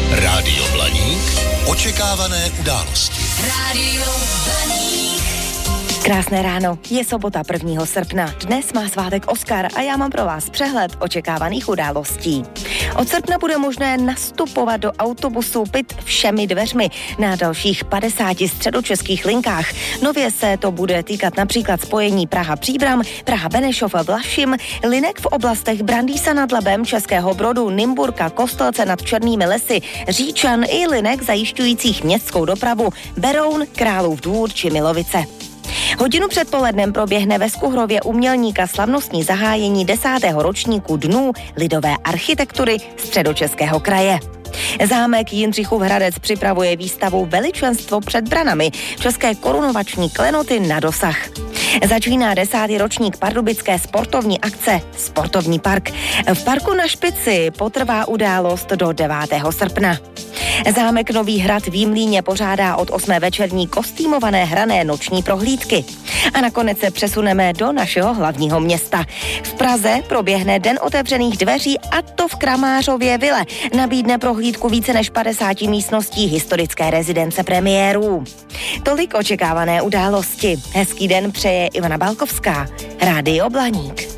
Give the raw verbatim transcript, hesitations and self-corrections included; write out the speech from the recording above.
Rádio Blaník. Očekávané události. Rádio Blaník. Krásné ráno, je sobota prvního srpna. Dnes má svátek Oskar a já mám pro vás přehled očekávaných událostí. Od srpna bude možné nastupovat do autobusu PIT všemi dveřmi na dalších padesáti středočeských linkách. Nově se to bude týkat například spojení Praha-Příbram, Praha-Benešov-Vlašim, linek v oblastech Brandýsa nad Labem, Českého Brodu, Nymburka, Kostelce nad Černými lesy, Říčan i linek zajišťujících městskou dopravu Beroun, Králův Dvůr či Milovice. Hodinu před polednem proběhne ve Skuhrově Umělníka slavnostní zahájení desátého ročníku Dnů lidové architektury Středočeského kraje. Zámek Jindřichův Hradec připravuje výstavu Veličenstvo před branami, české korunovační klenoty na dosah. Začíná desátý ročník pardubické sportovní akce Sportovní park. V parku na Špici potrvá událost do devátého srpna. Zámek Nový Hrad v Jimlíně pořádá od osmé večerní kostýmované hrané noční prohlídky. A nakonec se přesuneme do našeho hlavního města. V Praze proběhne Den otevřených dveří, a to v Kramářově vile. Nabídne prohlídku více než padesáti místností historické rezidence premiérů. Tolik očekávané události. Hezký den přeje Ivana Balkovská. Rádio Blaník.